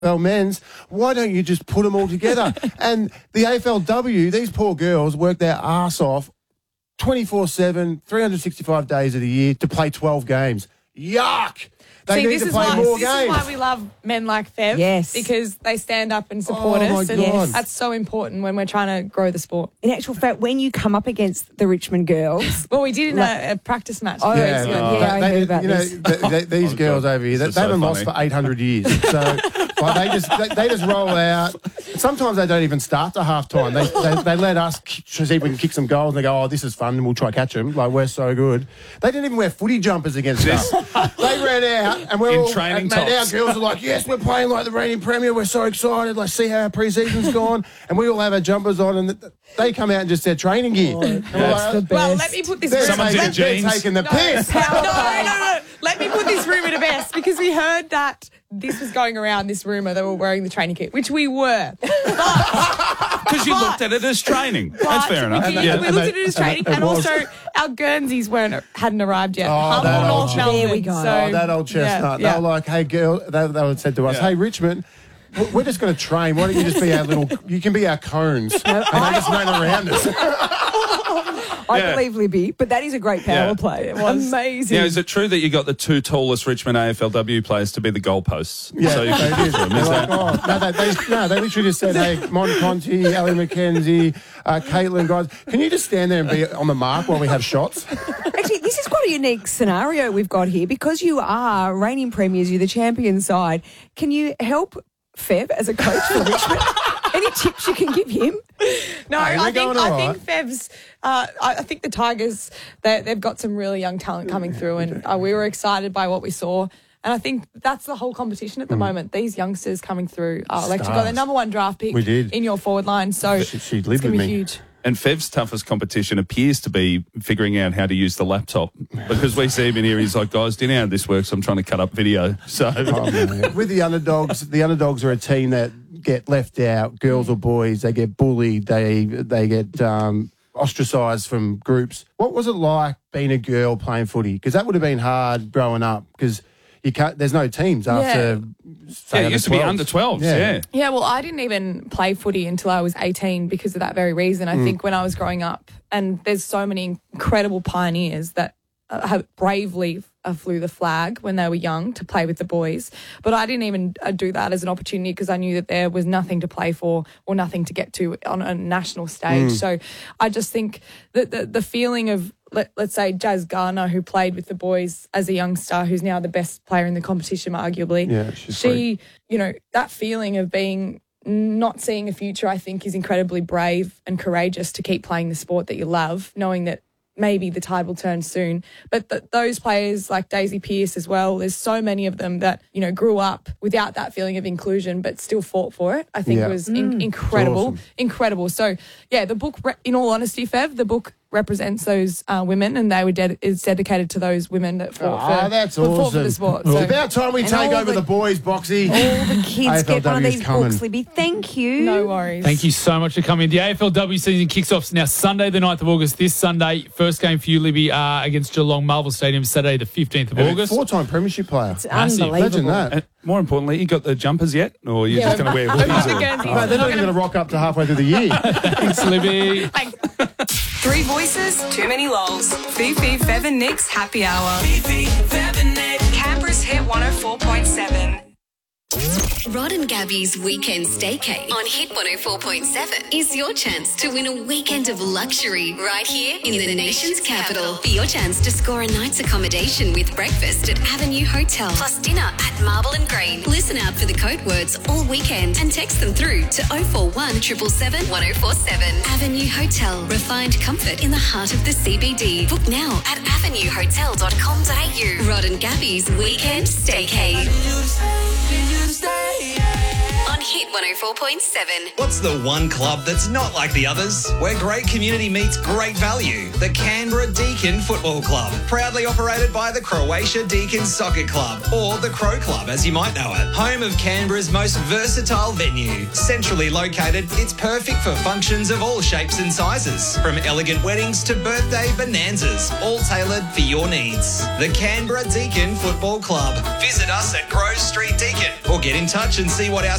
AFL men's, why don't you just put them all together? And the AFLW, these poor girls work their arse off 24/7, 365 days of the year to play 12 games. Yuck! They need to play more games. This is why we love men like Fev. Yes. Because they stand up and support us. My and God. that's so important when we're trying to grow the sport. In actual fact, when you come up against the Richmond girls... Well, we did in a practice match. Oh, Yeah. yeah, I heard about this. These girls over here, they haven't lost for 800 years. So like, they just roll out. Sometimes they don't even start to half time. They let us see if we can kick some goals and they go, oh, this is fun and we'll try catch them. Like, we're so good. They didn't even wear footy jumpers against us. They ran out and we're all... training mate, our tops. girls are like, yes, we're playing like the reigning premier. We're so excited. Like, see how our pre-season's gone. And we all have our jumpers on and they come out in just their training gear. That's the best. Well, let me put this... They're Someone's in jeans. taking the piss. No. Let me put this rumour to best because we heard that this was going around, this rumour that we're wearing the training kit, which we were. Because you looked at it as training. That's fair enough. We looked at it as training, and also our Guernseys hadn't arrived yet. Oh, that Humble old North Melbourne. There we go. So, That old chestnut. Yeah. They were like, hey, girl, they said to us, hey, Richmond, we're just going to train. Why don't you just be our little, you can be our cones. And they just ran around us. I believe Libby, but that is a great power play. It was amazing. Yeah, is it true that you got the two tallest Richmond AFLW players to be the goalposts? Yeah, so you they can did. them, They're is like, that? no, they literally just said, hey, Mon Conti, Ellie McKenzie, Caitlin, guys, can you just stand there and be on the mark while we have shots? Actually, this is quite a unique scenario we've got here because you are reigning premiers, you're the champion side. Can you help Fev as a coach for Richmond? Any tips you can give him? No, Hey, I we're going think Fev's. I think the Tigers they've got some really young talent coming through, and we were excited by what we saw. And I think that's the whole competition at the moment. These youngsters coming through. Like you got the number one draft pick We did. in your forward line, so She it's lived going with to be me. huge. And Fev's toughest competition appears to be figuring out how to use the laptop. Because we see him in here, he's like, guys, do you know how this works? I'm trying to cut up video. So With the underdogs are a team that get left out, girls or boys, they get bullied, they get ostracised from groups. What was it like being a girl playing footy? Because that would have been hard growing up because you can't. There's no teams after. Say, it used to be under 12s, yeah. Yeah, well, I didn't even play footy until I was 18 because of that very reason. I think when I was growing up, and there's so many incredible pioneers that have bravely flew the flag when they were young to play with the boys. But I didn't even do that as an opportunity because I knew that there was nothing to play for or nothing to get to on a national stage. So I just think that the feeling of, let's say, Jazz Garner, who played with the boys as a youngster, who's now the best player in the competition, arguably. Yeah, she, that feeling of being not seeing a future, I think, is incredibly brave and courageous to keep playing the sport that you love, knowing that maybe the tide will turn soon. But those players like Daisy Pearce as well, there's so many of them that, grew up without that feeling of inclusion but still fought for it. I think it was incredible. Awesome. Incredible. So, yeah, the book, in all honesty, Fev, the book represents those women, and they were it's dedicated to those women that fought for the sport. It's So, about time we take over the boys, Boxy. All the kids get one of AFLW these is coming. books, Libby. Thank you. no worries. Thank you so much for coming. The AFLW season kicks off now Sunday, the 9th of August. This Sunday, first game for you, Libby, against Geelong Marvel Stadium, Saturday, the 15th of August. 4-time premiership player. It's Massive. unbelievable. Imagine that. And more importantly, you got the jumpers yet? Or you're just going to wear hoodies? No, they're not even going to rock up to halfway through the year. Thanks, Libby. Three voices, too many lols. Fifi, Fev and Nick's Happy Hour. Canberra's Hit 104.7. Rod and Gabby's Weekend Staycay on Hit 104.7 is your chance to win a weekend of luxury right here in the nation's capital. Your chance to score a night's accommodation with breakfast at Avenue Hotel plus dinner at Marble and Green. Listen out for the code words all weekend and text them through to 041 777 1047. Avenue Hotel. Refined comfort in the heart of the CBD. Book now at avenuehotel.com.au. Rod and Gabby's Weekend Staycay. On Hit 104.7. What's the one club that's not like the others? Where great community meets great value. The Canberra Deakin Football Club. Proudly operated by the Croatia Deakin Soccer Club, or the Crow Club as you might know it. Home of Canberra's most versatile venue. Centrally located, it's perfect for functions of all shapes and sizes. From elegant weddings to birthday bonanzas, all tailored for your needs. The Canberra Deakin Football Club. Visit us at Grove Street Deakin or get in touch and see what our